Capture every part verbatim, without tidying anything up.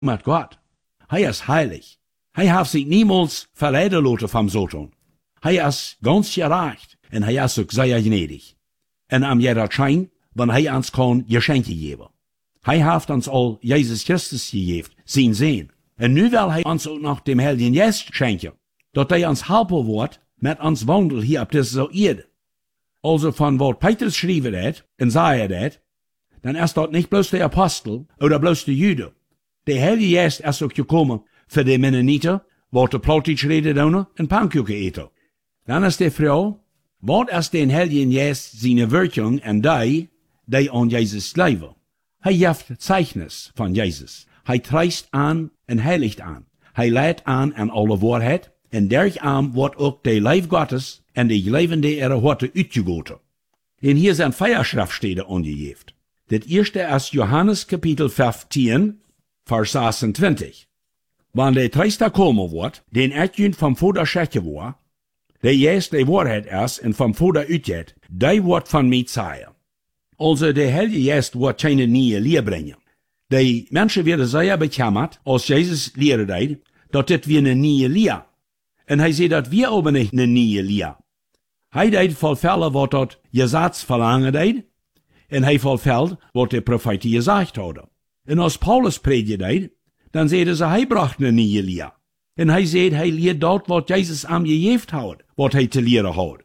mit Gott. Hij ist heilig. Hij heeft sich niemals verleiden lassen vom Satan. Hij ist ganz gerecht und hij ist auch sehr gnädig. Und am jeder Schein, wenn hij uns kann Geschenke geben. Hij heeft uns all Jesus Christus gegeben, sein Sehen. Und nu will hij uns auch noch dem Heiligen Geist schenken, dat hij uns helpen wordt met ons wandel hier op deze Erde. Also von wat Petrus schrijven hat, und sagen dat, dann ist dort nicht bloß der Apostel oder bloß der Jude. Der Heilige Geist ist auch gekommen für die Mennoniter, wat de Plattdeutsch reden doen en Pannkuchen eten. Dann ist die Frau, wat ist den Heiligen Geist seine Wirkung an die, die an Jesus glauben. Hij geeft Zeichnis von Jesus. Hij treist an und heiligt an. Hij leidt an an alle Wahrheit, en derch aan wordt ook de Leib Gottes en de levende ihre Horte uitgegoten. En hier zijn Feierschriftsteden angegeven. Das erste ist Johannes Kapitel fünfzehn, Vers sechsundzwanzig. Wann der Treister kommen wird, den Erdjünd vom Vater schäche war, der jetzt die Wahrheit ist und vom Vater utgeht, der wird von mir zeigen. Also der Heilige Geist wird keine neue Lehre bringen. Die Menschen werden sehr bekämmert, als Jesus Lehre deed, dat dit wir eine neue Lehre. Und hij zei dat wir aber nicht eine neue Lehre. Hij deed vollfällen, wat dat Gesetz verlangen deed, en hij vollfällt, wat de Propheten gesagt hadden. En als Paulus predigen deed, dan zeiden ze, hij bracht eine neue Lehre. En hij zei, hij leert dat wat Jesus am gegeven had, wat hij te leren had.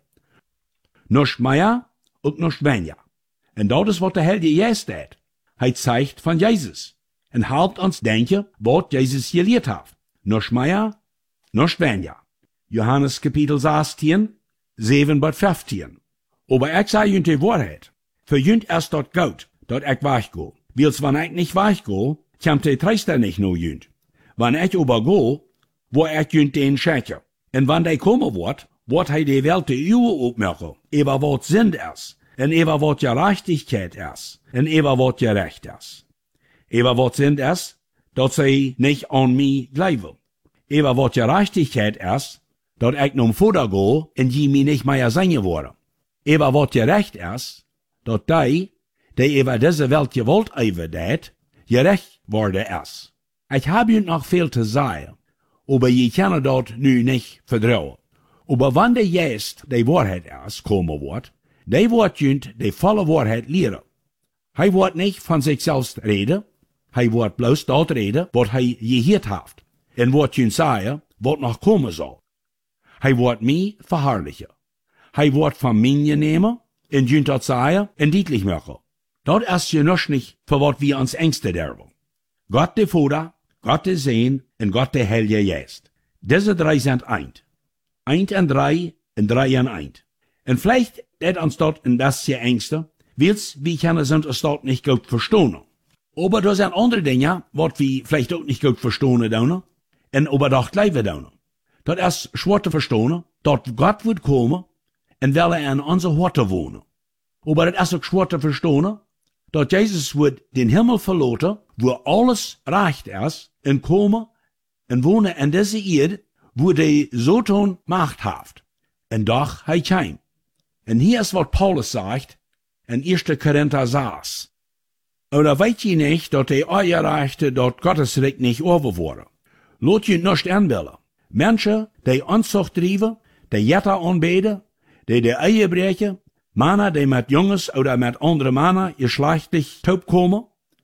Nicht mehr und nicht weniger. En dat is wat de Heilige Geist deed. Hij zeigt von Jesus. En helpt ons denken, wat Jesus geleerd heeft. Nicht mehr, nicht weniger. Johannes Kapitel zestien, zeven bis vijftien. Aber ich sage jünt die Wahrheit. Für jünt erst dort gut, dort ich weggo. Wils wann ich nicht weggo, kommt der Treister nicht nur jünt. Wann ich aber go, wo ich jünt den schäche. En wann der kommen wird, wird hij die Welt die Uwe opmerken. Eber wat Sinn ist. En eber wat Gerechtigkeit ist. En eber wat gerecht ist. Eber wat Sinn ist, dat sie nicht an mich glauben. Eber wat Gerechtigkeit ist, dat ich nun Vater go en die mich nicht mehr singen worden. Eber wat gerecht ist, dat die, die über diese Welt gewollt eiwe dat, gerecht worden ist. Ich habe ihnen noch viel zu sagen, aber je können dort nu nicht vertrauen. Aber wann der Geist die Wahrheit ist, kommen wird, die wird jünt die volle Wahrheit lehren. Hij wird nicht von sich selbst reden, hij wird bloß dort reden, wat hij gehört hat, en wird jünt sagen, wat noch kommen soll. Hij wird mich verherrlichen. Hij wird von mir nehmen, en jünt dat sagen, en deutlich machen. Dat ist ja noch nicht, für wat wir uns Ängste derben. Gott der Vater, Gott der Sohn und Gott der Heilige Geist. Diese drei sind eint. Eint und drei und drei und eint. Und vielleicht hat uns dort in das hier Ängste, wils wir können sind es dort nicht gut verstehen. Aber da sind andere Dinge, wat wir vielleicht auch nicht gut verstehen daunen, und aber doch gleichen daunen. Dat ist schwer zu verstehen, dort Gott wird kommen, und will er in unser Horte wohnen. Aber das ist auch schwer zu verstehen, dat Jesus wird den Himmel verlassen, wo alles recht ist, und kommen und wohnen in dieser Erde, wo der Satan Macht hat. Und doch hij kein. Und hier ist, was Paulus sagt, in erster Korinther sechs. Oder weet je nicht, dat die Eierrechte dort Gottes Recht nicht over worden? Lot je nicht anbilden. Menschen, die Anzucht trieben, die Jetter anbeten, die die Ehe brechen, Männer, die mit Jungs oder mit anderen Männern geschlechtlich taub kommen,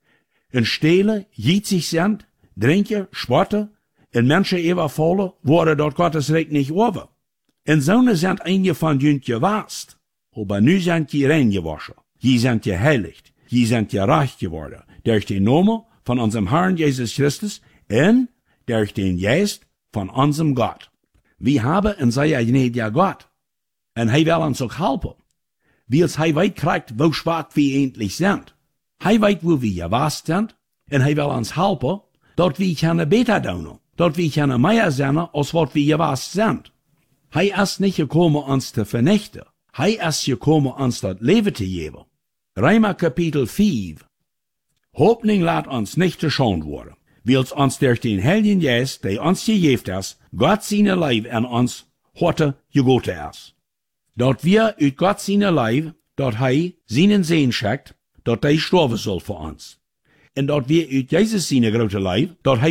und stehlen, jitzig sind, drinken, spotten, und Menschen überfallen, worden dort Gottes Recht nicht over. Und so sind einige von jünt gewast, aber nu sind die rein gewaschen, die sind geheiligt, die sind gerecht geworden, durch den Namen von unserem Herrn Jesus Christus und durch den Geist von unserem Gott. Wir haben einen sehr gnädigen Gott, und er will uns auch helfen. Wie es hij weit kriegt, wo schwach wir endlich sind. Hij weet wo wir gewast sind, und er will uns helfen, dort wir können besser tun, dort wir können mehr sein, als wat wir gewast sind. Hij ist nicht gekommen, uns zu vernichten. Hij ist gekommen, uns das Leben zu geben. Römer Kapitel fünf. Hoffnung laat uns nicht geschont worden, wils uns durch den Heiligen Geist, der uns gegeben ist, Gott seine Leib an uns heute gegoten ist. Dort wir uit Gott seine Leib, dort hij seinen Sehen schickt, dort hij sterben soll für uns. En dat weer uit Jezus zijn grote lijf, dat hij